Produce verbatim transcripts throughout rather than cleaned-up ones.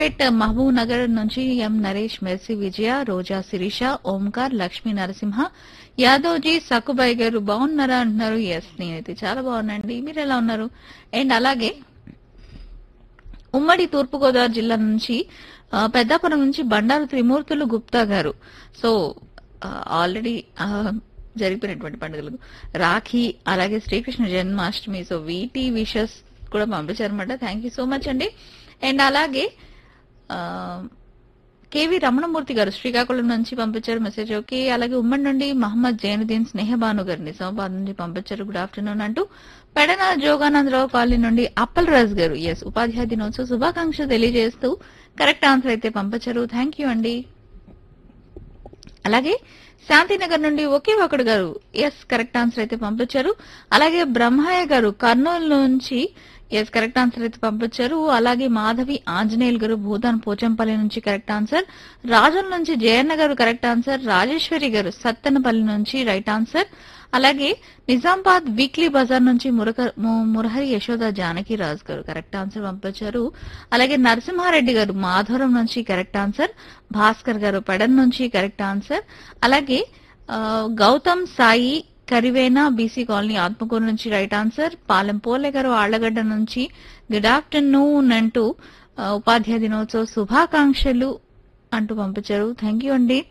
పేట్ మహబూబ్ నగర్ నుంచి ఎం నరేష్, మెర్సీ విజయ, రోజా శిరీష, ఓంకార్, లక్ష్మీ నరసింహ, యాదవ్జీ, సక్కుబాయి గారు బాగున్నారా అంటున్నారు. ఎస్ నేనైతే చాలా బాగున్నాండి, మీరు ఎలా ఉన్నారు? అండ్ అలాగే ఉమ్మడి తూర్పుగోదావరి జిల్లా నుంచి ఆ, పెద్దాపురం నుంచి బండారు త్రిమూర్తులు గుప్తా గారు. సో ఆల్రెడీ జరిగిపోయినటువంటి పండుగలు రాఖీ, అలాగే శ్రీకృష్ణ జన్మాష్టమి, సో వీటి విషెస్ కూడా పంపించారనమాట. థ్యాంక్ యూ సో మచ్ అండి. అండ్ అలాగే ఆ, కేవి రమణమూర్తి గారు శ్రీకాకుళం నుంచి పంపించారు మెసేజ్. ఓకే, అలాగే ఉమ్మడి నుండి మహమ్మద్ జైనుద్దీన్ స్నేహబాను గారు నిజామాబాద్ నుంచి పంపించారు గుడ్ ఆఫ్టర్నూన్ అంటూ. పెడన జోగానందరావు కాలనీ నుండి అప్పల్ రాజ్ గారు ఎస్ ఉపాధ్యాయ దినోత్సవ శుభాకాంక్షలు తెలియజేస్తూ కరెక్ట్ ఆన్సర్ అయితే పంపించారు. థ్యాంక్ యూ అండి. అలాగే శాంతినగర్ నుండి ఒకే ఒకడు గారు ఎస్ కరెక్ట్ ఆన్సర్ అయితే పంపించారు. అలాగే బ్రహ్మయ్య గారు కర్నూలు నుంచి ఎస్ కరెక్ట్ ఆన్సర్ అయితే పంపించారు. అలాగే మాధవి ఆంజనేయులు గారు భూదాన్ పోచంపల్లి నుంచి కరెక్ట్ ఆన్సర్. రాజుల నుంచి జయన్న గారు కరెక్ట్ ఆన్సర్. రాజేశ్వరి గారు సత్తెనపల్లి నుంచి రైట్ ఆన్సర్. అలాగే నిజామాబాద్ వీక్లీ బజార్ నుంచి మురక ము- మురహరి యశోద జానకి రాజు గారు కరెక్ట్ ఆన్సర్ పంపించారు. అలాగే నరసింహారెడ్డి గారు మాధవరం నుంచి కరెక్ట్ ఆన్సర్. భాస్కర్ గారు పెడన్ నుంచి కరెక్ట్ ఆన్సర్. అలాగే ఆ, గౌతమ్ సాయి కరివేనా బీసీ కాలనీ ఆత్మకూరు నుంచి రైట్ ఆన్సర్. పాలెం పోలే గారు ఆళ్లగడ్డ నుంచి గుడ్ ఆఫ్టర్నూన్ అంటూ ఆ, ఉపాధ్యాయ దినోత్సవ శుభాకాంక్షలు అంటూ పంపించారు. థ్యాంక్ యూ అండి.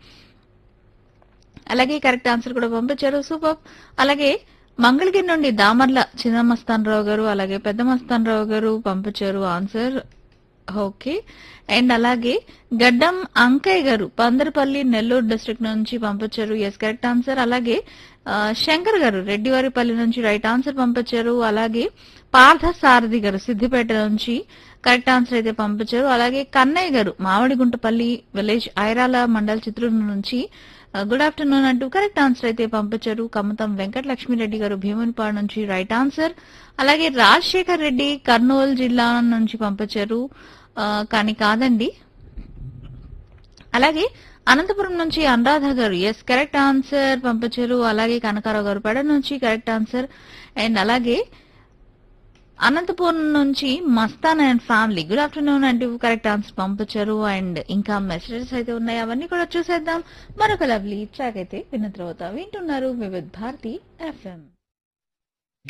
అలాగే కరెక్ట్ ఆన్సర్ కూడా పంపించారు. సూపర్. అలాగే మంగళగిరి నుండి దామర్ల చిన్నమస్తానరావు గారు, అలాగే పెద్ద మస్తానరావు గారు పంపించారు ఆన్సర్. ఓకే. అండ్ అలాగే గడ్డం అంకయ్య గారు పందరపల్లి నెల్లూరు డిస్ట్రిక్ట్ నుంచి పంపించారు ఎస్ కరెక్ట్ ఆన్సర్. అలాగే ఆ, శంకర్ గారు రెడ్డివారిపల్లి నుంచి రైట్ ఆన్సర్ పంపించారు. అలాగే పార్థ సారథి గారు సిద్దిపేట నుంచి కరెక్ట్ ఆన్సర్ అయితే పంపించారు. అలాగే కన్నయ్య గారు మామిడిగుంటపల్లి విలేజ్ ఐరాల మండల్ చిత్తూరు నుంచి గుడ్ ఆఫ్టర్నూన్ అంటూ కరెక్ట్ ఆన్సర్ అయితే పంపించారు. కమతం వెంకట లక్ష్మీరెడ్డి గారు భీమునిపాడు నుంచి రైట్ ఆన్సర్. అలాగే రాజశేఖర్ రెడ్డి కర్నూలు జిల్లా నుంచి పంపించారు ఆ, కానీ కాదండి. అలాగే అనంతపురం నుంచి అనురాధ గారు ఎస్ కరెక్ట్ ఆన్సర్ పంపించారు. అలాగే కనకారావు గారు పెడ నుంచి కరెక్ట్ ఆన్సర్. అండ్ అలాగే అనంతపురం నుంచి Mastan and family good afternoon అంటూ కరెక్ట్ ఆన్సర్ పంపించారు. అండ్ ఇంకా మెసేజెస్ అయితే ఉన్నాయి, అవన్నీ కూడా చూసేద్దాం. మరొక లవ్లీ ట్రాక్ అయితే విన్న తర్వాత వింటున్నారు వివిధ్ భారతి ఎఫ్ఎం.